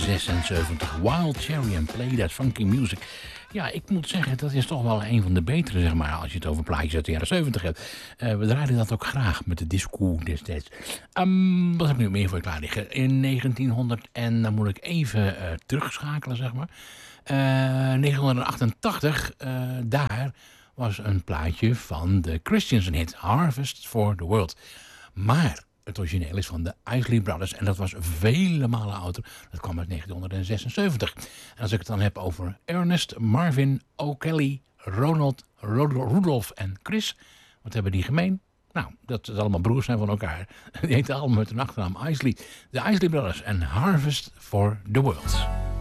1976. Wild Cherry and Play That Funky Music. Ja, ik moet zeggen, dat is toch wel een van de betere, zeg maar, als je het over plaatjes uit de jaren 70 hebt. We draaiden dat ook graag met de disco destijds. Wat heb ik nu meer voor je klaar liggen? In 1900, en dan moet ik even terugschakelen, zeg maar. 1988, daar was een plaatje van de Christians een hit, Harvest for the World. Maar het origineel is van de Isley Brothers en dat was vele malen ouder. Dat kwam uit 1976. En als ik het dan heb over Ernest, Marvin, O'Kelly, Ronald, Rudolph en Chris, wat hebben die gemeen? Nou, dat het allemaal broers zijn van elkaar. Die heten allemaal met hun achternaam Isley. De Isley Brothers en Harvest for the World.